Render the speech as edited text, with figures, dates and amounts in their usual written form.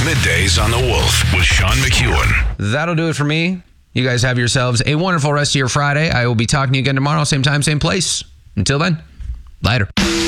Middays on the Wolf with Sean McEwen. That'll do it for me. You guys have yourselves a wonderful rest of your Friday. I will be talking to you again tomorrow, same time, same place. Until then, later.